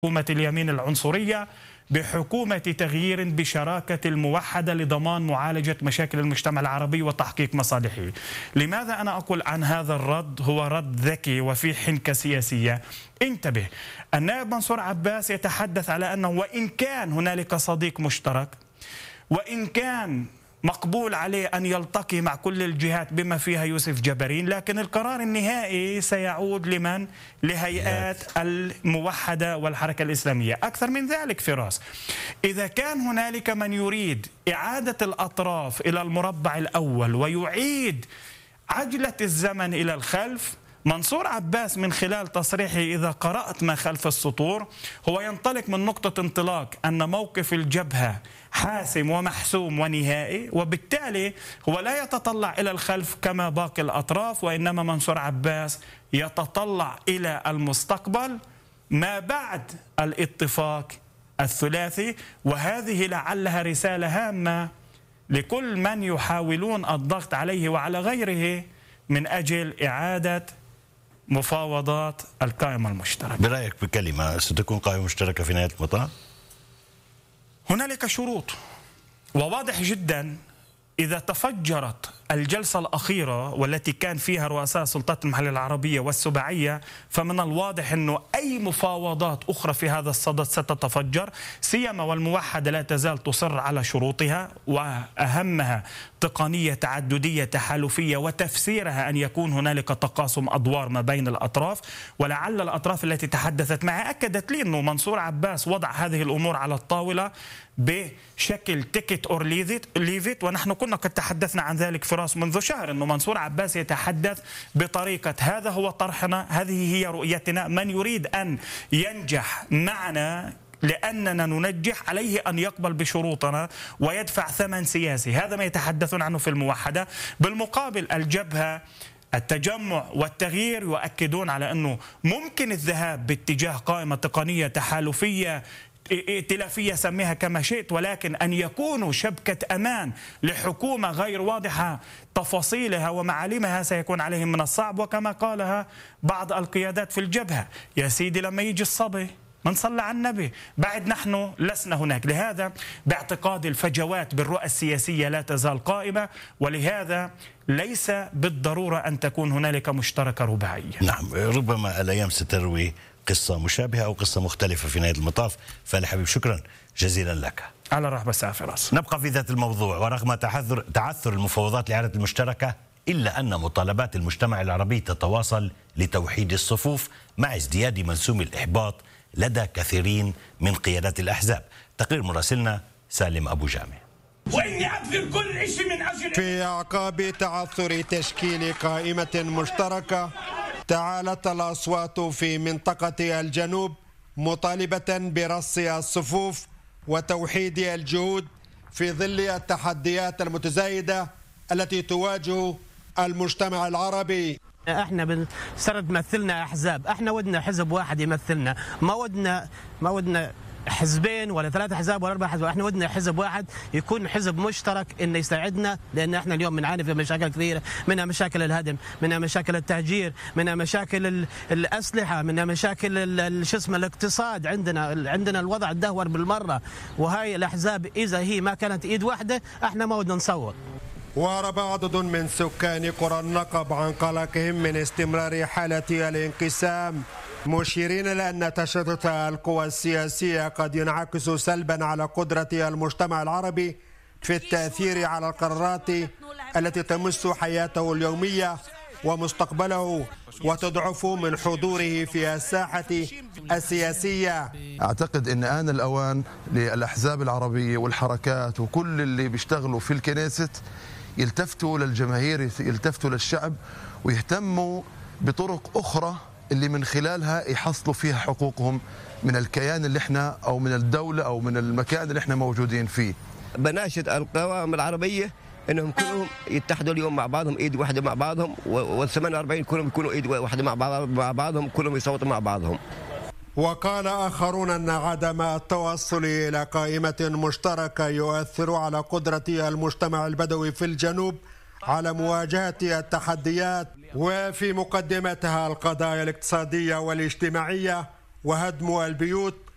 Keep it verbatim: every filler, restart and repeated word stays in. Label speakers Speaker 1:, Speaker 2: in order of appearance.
Speaker 1: حكومة اليمين العنصرية بحكومة تغيير بشراكة الموحدة لضمان معالجة مشاكل المجتمع العربي وتحقيق مصالحه. لماذا أنا أقول عن هذا الرد هو رد ذكي وفي حنكة سياسية؟ انتبه، النائب منصور عباس يتحدث على أنه وإن كان هنالك صديق مشترك، وإن كان مقبول عليه أن يلتقي مع كل الجهات بما فيها يوسف جبرين، لكن القرار النهائي سيعود لمن؟ لهيئات الموحدة والحركة الإسلامية. أكثر من ذلك فراس، إذا كان هنالك من يريد إعادة الأطراف إلى المربع الأول ويعيد عجلة الزمن إلى الخلف، منصور عباس من خلال تصريحه إذا قرأت ما خلف السطور هو ينطلق من نقطة انطلاق أن موقف الجبهة حاسم ومحسوم ونهائي، وبالتالي هو لا يتطلع إلى الخلف كما باقي الأطراف، وإنما منصور عباس يتطلع إلى المستقبل ما بعد الاتفاق الثلاثي. وهذه لعلها رسالة هامة لكل من يحاولون الضغط عليه وعلى غيره من أجل إعادة مفاوضات القائمة المشتركة.
Speaker 2: برأيك بكلمة، ستكون قائمة مشتركة في نهاية المطاف؟
Speaker 1: هنالك شروط، وواضح جدا إذا تفجرت الجلسة الأخيرة والتي كان فيها رؤساء السلطات المحلية العربية والسباعية، فمن الواضح أنه أي مفاوضات أخرى في هذا الصدد ستتفجر، سيما والموحدة لا تزال تصر على شروطها، وأهمها تقنية تعددية تحالفية وتفسيرها أن يكون هنالك تقاسم أدوار ما بين الأطراف. ولعل الأطراف التي تحدثت معي أكدت لي أنه منصور عباس وضع هذه الأمور على الطاولة بشكل تيكت أور ليفيت، ونحن كنا قد تحدثنا عن ذلك فراس منذ شهر، أنه منصور عباس يتحدث بطريقة هذا هو طرحنا، هذه هي رؤيتنا، من يريد أن ينجح معنا لأننا ننجح عليه أن يقبل بشروطنا ويدفع ثمن سياسي. هذا ما يتحدثون عنه في الموحدة. بالمقابل الجبهة، التجمع والتغيير يؤكدون على أنه ممكن الذهاب باتجاه قائمة تقنية تحالفية ائتلافية، سميها كما شئت، ولكن أن يكونوا شبكة أمان لحكومة غير واضحة تفاصيلها ومعالمها سيكون عليهم من الصعب. وكما قالها بعض القيادات في الجبهة، يا سيدي لما يجي الصبي من صلى على النبي، بعد نحن لسنا هناك. لهذا باعتقاد الفجوات بالرؤى السياسية لا تزال قائمة، ولهذا ليس بالضرورة أن تكون هنالك مشتركة رباعية.
Speaker 2: نعم، ربما الأيام ستروي قصة مشابهة أو قصة مختلفة في نهاية المطاف. فالي حبيب، شكرا جزيلا لك.
Speaker 1: على رحب الساعة راس.
Speaker 2: نبقى في ذات الموضوع، ورغم تعثر تعثر المفاوضات لإعادة المشتركة، إلا أن مطالبات المجتمع العربي تتواصل لتوحيد الصفوف مع ازدياد منسوم الإحباط لدى كثيرين من قيادات الأحزاب. تقرير مراسلنا سالم أبو جامع.
Speaker 3: وإني أبذل كل شيء من أجل.
Speaker 4: في أعقاب تعثر تشكيل قائمة مشتركة، تعالت الأصوات في منطقة الجنوب مطالبة برص الصفوف وتوحيد الجهود في ظل التحديات المتزايدة التي تواجه المجتمع العربي.
Speaker 5: احنا بنسترد تمثلنا احزاب، احنا ودنا حزب واحد يمثلنا، ما ودنا ما ودنا حزبين ولا ثلاثة احزاب ولا اربع احزاب، احنا ودنا حزب واحد يكون حزب مشترك انه يساعدنا، لان احنا اليوم بنعاني في مشاكل كثيره، منها مشاكل الهدم، منها مشاكل التهجير، منها مشاكل الاسلحه، منها مشاكل شو اسمه الاقتصاد. عندنا عندنا الوضع تدهور بالمره، وهي الاحزاب اذا هي ما كانت ايد واحده احنا ما ودنا نصور.
Speaker 4: وهرب عدد من سكان قرى النقب عن قلقهم من استمرار حالة الانقسام، مشيرين إلى أن تشتت القوى السياسية قد ينعكس سلبا على قدرة المجتمع العربي في التأثير على القرارات التي تمس حياته اليومية ومستقبله، وتضعف من حضوره في الساحة السياسية.
Speaker 6: أعتقد أن آن الأوان للأحزاب العربية والحركات وكل اللي بيشتغلوا في الكنيست يلتفتوا للجماهير، يلتفتوا للشعب، ويهتموا بطرق أخرى اللي من خلالها يحصلوا فيها حقوقهم من الكيان اللي احنا أو من الدولة أو من المكان اللي احنا موجودين فيه.
Speaker 7: بناشد القوائم العربية انهم كلهم يتحدوا اليوم مع بعضهم، ايد واحده مع بعضهم، وال ثمانية وأربعين كلهم يكونوا ايد واحده مع بعض مع بعضهم، كلهم يصوتوا مع بعضهم.
Speaker 4: وقال آخرون أن عدم التوصل إلى قائمة مشتركة يؤثر على قدرة المجتمع البدوي في الجنوب على مواجهة التحديات، وفي مقدمتها القضايا الاقتصادية والاجتماعية وهدم البيوت